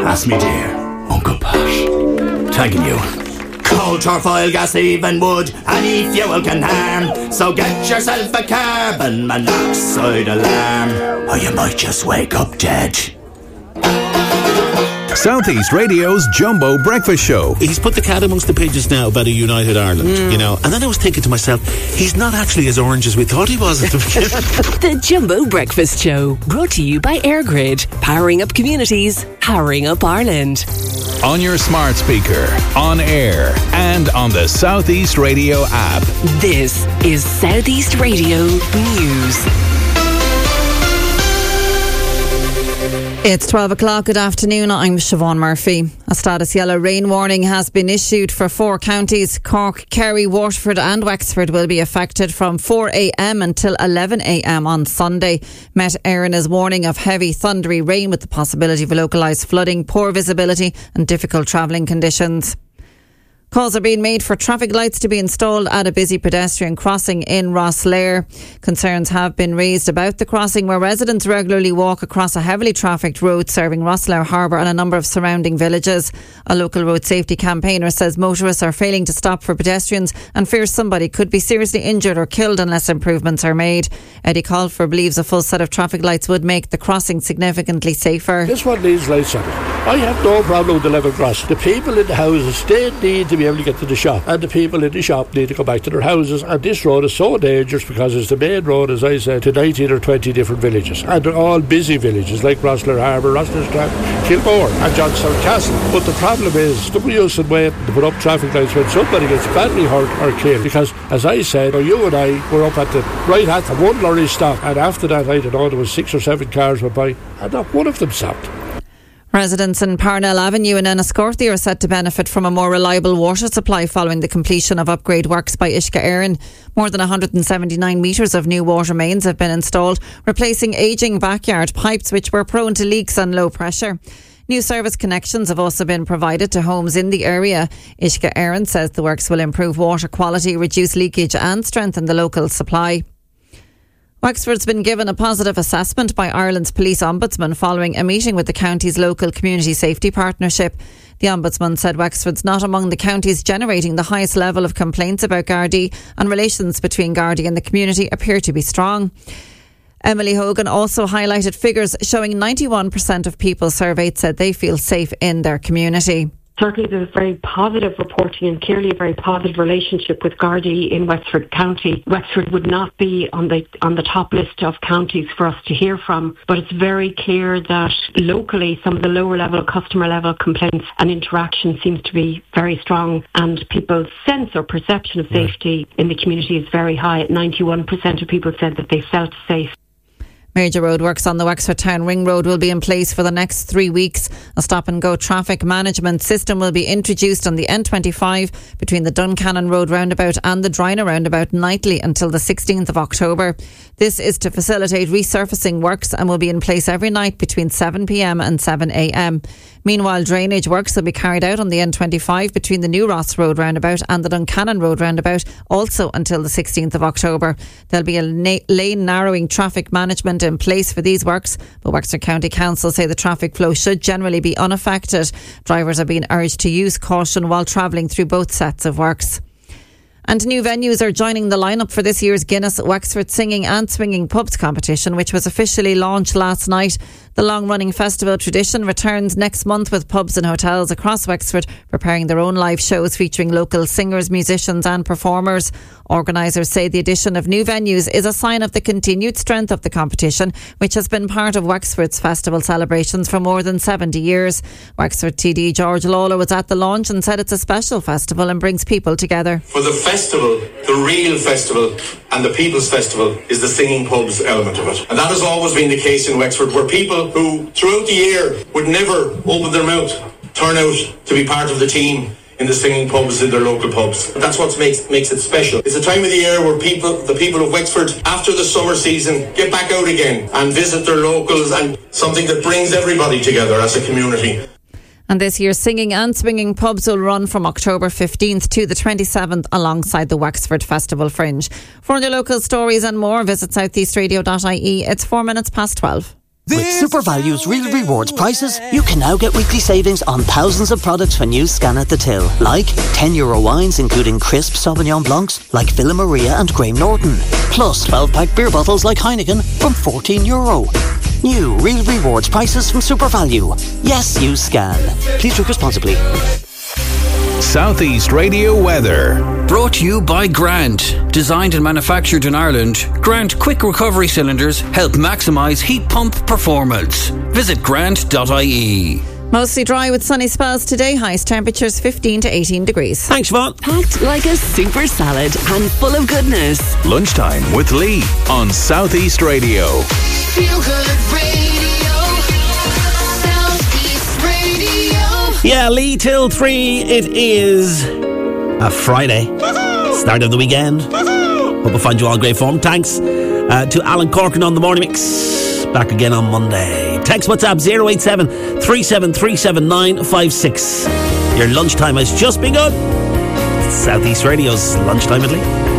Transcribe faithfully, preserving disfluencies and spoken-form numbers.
Ask me dear, Uncle Pat. Thanking you. Coal, turf, oil, gas, even wood, any fuel can harm. So get yourself a carbon monoxide alarm, or you might just wake up dead. Southeast Radio's Jumbo Breakfast Show. He's put the cat amongst the pigeons now about a united Ireland, mm. you know. And then I was thinking to myself, he's not actually as orange as we thought he was at the beginning. The Jumbo Breakfast Show, brought to you by AirGrid. Powering up communities, powering up Ireland. On your smart speaker, on air, and on the Southeast Radio app. This is Southeast Radio News. It's twelve o'clock. Good afternoon. I'm Siobhan Murphy. A status yellow rain warning has been issued for four counties. Cork, Kerry, Waterford and Wexford will be affected from four a.m. until eleven a.m. on Sunday. Met Éireann is warning of heavy thundery rain with the possibility of localised flooding, poor visibility and difficult travelling conditions. Calls are being made for traffic lights to be installed at a busy pedestrian crossing in Rosslare. Concerns have been raised about the crossing, where residents regularly walk across a heavily trafficked road serving Rosslare Harbour and a number of surrounding villages. A local road safety campaigner says motorists are failing to stop for pedestrians and fears somebody could be seriously injured or killed unless improvements are made. Eddie Colfer believes a full set of traffic lights would make the crossing significantly safer. This one needs lights on it. I have no problem with the level crossing. The people in the houses, they need to be able to get to the shop, and the people in the shop need to go back to their houses. And this road is so dangerous because it's the main road, as I said, to nineteen or twenty different villages, and they're all busy villages like Rosslare Harbour, Rosslare Strand, Kilmore and Johnstown Castle. But the problem is the use and waiting to put up traffic lights when somebody gets badly hurt or killed, because as I said, or you and I were up at the right at the one lorry stop, and after that I don't know, there was six or seven cars went by and not one of them stopped. Residents in Parnell Avenue in Enniscorthy are set to benefit from a more reliable water supply following the completion of upgrade works by Uisce Éireann. More than one hundred seventy-nine metres of new water mains have been installed, replacing ageing backyard pipes which were prone to leaks and low pressure. New service connections have also been provided to homes in the area. Uisce Éireann says the works will improve water quality, reduce leakage and strengthen the local supply. Wexford's been given a positive assessment by Ireland's Police Ombudsman following a meeting with the county's local community safety partnership. The Ombudsman said Wexford's not among the counties generating the highest level of complaints about Gardaí, and relations between Gardaí and the community appear to be strong. Emily Hogan also highlighted figures showing ninety-one percent of people surveyed said they feel safe in their community. Certainly there's very positive reporting and clearly a very positive relationship with Gardaí in Wexford County. Wexford would not be on the on the top list of counties for us to hear from, but it's very clear that locally some of the lower level, customer level complaints and interaction seems to be very strong, and people's sense or perception of safety in the community is very high. At ninety-one percent of people said that they felt safe. Major roadworks on the Wexford Town Ring Road will be in place for the next three weeks. A stop-and-go traffic management system will be introduced on the N twenty-five between the Duncannon Road roundabout and the Drina roundabout nightly until the sixteenth of October. This is to facilitate resurfacing works and will be in place every night between seven p.m. and seven a.m. Meanwhile, drainage works will be carried out on the N twenty-five between the New Ross Road roundabout and the Duncannon Road roundabout, also until the sixteenth of October. There'll be a na- lane narrowing traffic management in place for these works, but Wexford County Council say the traffic flow should generally be unaffected. Drivers are being urged to use caution while travelling through both sets of works. And new venues are joining the lineup for this year's Guinness Wexford Singing and Swinging Pubs competition, which was officially launched last night. The long-running festival tradition returns next month, with pubs and hotels across Wexford preparing their own live shows featuring local singers, musicians and performers. Organisers say the addition of new venues is a sign of the continued strength of the competition, which has been part of Wexford's festival celebrations for more than seventy years. Wexford T D George Lawler was at the launch and said it's a special festival and brings people together. For the festival, the real festival and the People's Festival is the singing pubs element of it. And that has always been the case in Wexford, where people who throughout the year would never open their mouth turn out to be part of the team in the singing pubs in their local pubs. That's what makes makes it special. It's a time of the year where people, the people of Wexford, after the summer season, get back out again and visit their locals, and something that brings everybody together as a community. And this year's Singing and Swinging Pubs will run from October fifteenth to the twenty-seventh alongside the Wexford Festival Fringe. For your local stories and more, visit southeast radio dot I E. It's four minutes past twelve. With Super Value's Real Rewards prices, you can now get weekly savings on thousands of products when you scan at the till. Like ten euro wines including crisp Sauvignon Blancs like Villa Maria and Graham Norton. Plus twelve pack beer bottles like Heineken from fourteen euro. New Real Rewards prices from Super Value. Yes, you scan. Please drink responsibly. Southeast Radio weather. Brought to you by Grant. Designed and manufactured in Ireland, Grant Quick Recovery Cylinders help maximise heat pump performance. Visit grant dot I E. Mostly dry with sunny spells today. Highest temperatures fifteen to eighteen degrees. Thanks, Siobhan. Packed like a super salad and full of goodness. Lunchtime with Lee on Southeast Radio. Feel Good Radio. Southeast Radio. Yeah, Lee till three. It is a Friday. Start of the weekend. Hope I find you all in great form. Thanks uh, to Alan Corkin on the morning mix. Back again on Monday. Text WhatsApp zero eight seven, three seven three seven, nine five six. Your lunchtime has just begun. Southeast Radio's Lunchtime with Lee.